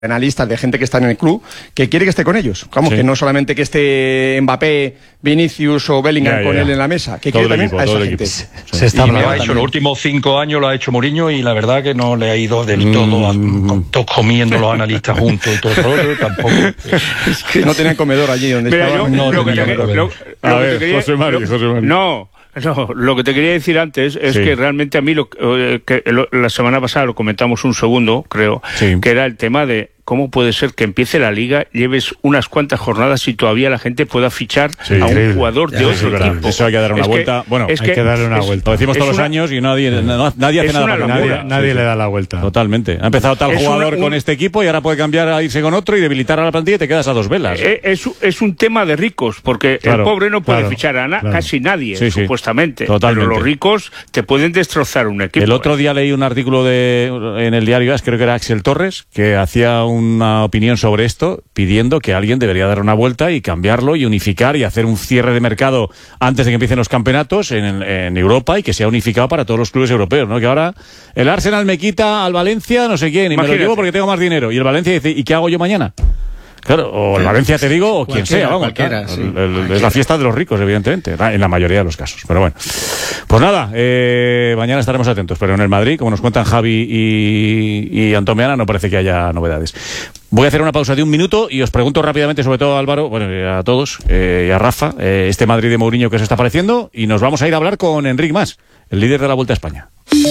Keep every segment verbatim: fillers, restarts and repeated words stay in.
analistas, de gente que está en el club, que quiere que esté con ellos. Vamos, sí. Que no solamente que esté Mbappé, Vinicius o Bellingham ya, ya, con ya. él en la mesa, que todo quiere también equipo, a esa gente. Sí. Se está y lo ha hecho los últimos cinco años, lo ha hecho Mourinho y la verdad que no le ha ido del mm. todo, a, con, todos comiendo los analistas juntos y todo el rollo, tampoco. Es que no tenían comedor allí donde Mira, estaban. Yo, no lo, que te, lo, lo, a lo ver, que te quería, José Mari, lo, José Mari. No. No, lo que te quería decir antes es sí. que realmente a mí lo, eh, que lo, la semana pasada lo comentamos un segundo, creo, sí. que era el tema de cómo puede ser que empiece la liga, lleves unas cuantas jornadas y todavía la gente pueda fichar sí, a un increíble. jugador de ya, otro sí, equipo. Eso hay que dar una es vuelta. Que, bueno, es hay que, que darle una es, vuelta. Lo decimos todos una, los años y nadie, no, nadie hace nada para nadie, nadie, nadie le da la vuelta. Totalmente. Ha empezado tal es jugador una, un, con este equipo y ahora puede cambiar a irse con otro y debilitar a la plantilla y te quedas a dos velas. Es, es un tema de ricos, porque claro, el pobre no puede claro, fichar a na, claro. casi nadie, sí, sí. supuestamente. Totalmente. Pero los ricos te pueden destrozar un equipo. El otro día leí un artículo de, en el diario As, creo que era Axel Torres, que hacía una opinión sobre esto, pidiendo que alguien debería dar una vuelta y cambiarlo y unificar y hacer un cierre de mercado antes de que empiecen los campeonatos en, en Europa y que sea unificado para todos los clubes europeos, ¿no? Que ahora el Arsenal me quita al Valencia no sé quién y Imagínate. me lo llevo porque tengo más dinero y el Valencia dice, ¿y qué hago yo mañana? Claro, o el Valencia te digo, o quien sea, vamos. Claro, sí. el, el, es la fiesta de los ricos, evidentemente, en la mayoría de los casos. Pero bueno, pues nada, eh, mañana estaremos atentos. Pero en el Madrid, como nos cuentan Javi y, y Antomeana, no parece que haya novedades. Voy a hacer una pausa de un minuto y os pregunto rápidamente, sobre todo a Álvaro, bueno, a todos, eh, y a Rafa, eh, este Madrid de Mourinho que os está pareciendo, y nos vamos a ir a hablar con Enric Mas, el líder de la Vuelta a España.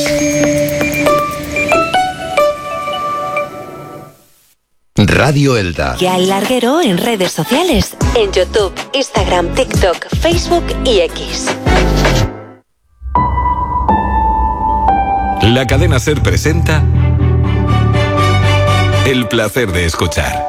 Radio Elda. Ya hay larguero en redes sociales, en YouTube, Instagram, TikTok, Facebook y X. La cadena SER presenta El placer de escuchar.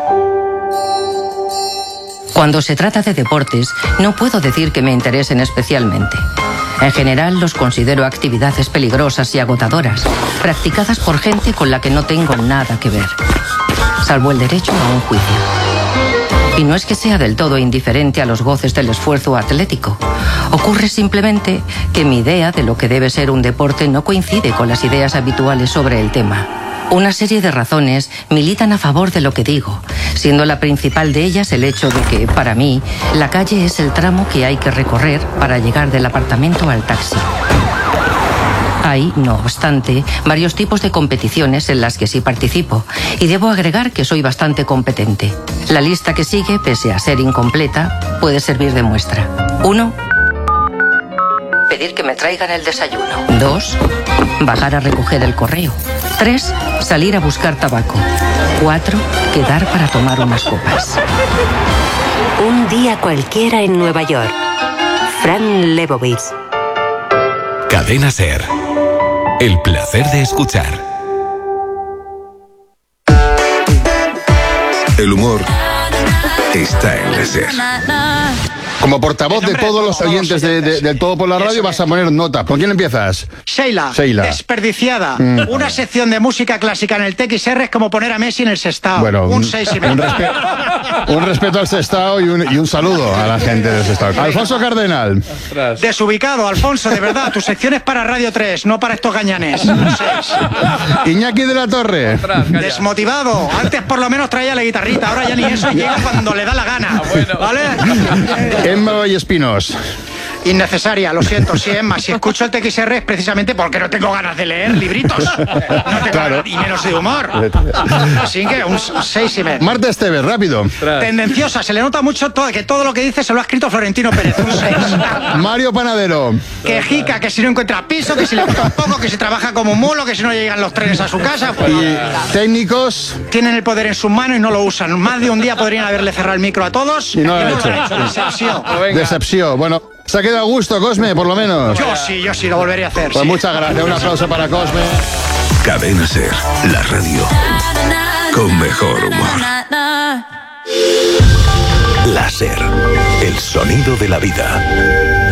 Cuando se trata de deportes, no puedo decir que me interesen especialmente. En general, los considero actividades peligrosas y agotadoras, practicadas por gente con la que no tengo nada que ver, salvo el derecho a un juicio. Y no es que sea del todo indiferente a los goces del esfuerzo atlético. Ocurre simplemente que mi idea de lo que debe ser un deporte no coincide con las ideas habituales sobre el tema. Una serie de razones militan a favor de lo que digo, siendo la principal de ellas el hecho de que, para mí, la calle es el tramo que hay que recorrer para llegar del apartamento al taxi. Hay, no obstante, varios tipos de competiciones en las que sí participo, y debo agregar que soy bastante competente. La lista que sigue, pese a ser incompleta, puede servir de muestra. Uno, pedir que me traigan el desayuno. Dos, bajar a recoger el correo. Tres, salir a buscar tabaco. Cuatro, quedar para tomar unas copas. Un día cualquiera en Nueva York. Fran Lebowitz. Cadena SER. El placer de escuchar. El humor está en la SER. Como portavoz de todos los oyentes de, de, del Todo por la Radio, vas a poner nota. ¿Con quién empiezas? Sheila, Sheila. Desperdiciada. Mm. Una sección de música clásica en el T X R es como poner a Messi en el Sestao. Bueno, un, un seis y medio. Un, respe un respeto al Sestao y un, y un saludo a la gente del Sestao. Alfonso Cardenal. Desubicado, Alfonso, de verdad. Tu sección es para Radio tres, no para estos gañanes. Iñaki de la Torre. Desmotivado. Antes por lo menos traía la guitarrita, ahora ya ni eso, llega cuando le da la gana. Ah, bueno. ¿Vale? Emma Vallespinos. Innecesaria, lo siento, sí, Emma. Si escucho el T X R es precisamente porque no tengo ganas de leer libritos. No tengo claro. ganas, y menos de humor. Así que un seis y medio. Marta Esteves, rápido. Tendenciosa, se le nota mucho todo, que todo lo que dice se lo ha escrito Florentino Pérez. Un seis. Mario Panadero. Quejica, que si no encuentra piso, que si le gusta un poco, que si trabaja como un mulo, que si no llegan los trenes a su casa. Pues, y técnicos. Tienen el poder en sus manos y no lo usan. Más de un día podrían haberle cerrado el micro a todos. Y no lo han hecho. hecho. Decepción. Decepción. Bueno. Se ha quedado a gusto, Cosme, por lo menos. Yo sí, yo sí, lo volvería a hacer. Pues sí. muchas gracias, un aplauso para Cosme. Cadena SER, la radio con mejor humor. La SER, el sonido de la vida.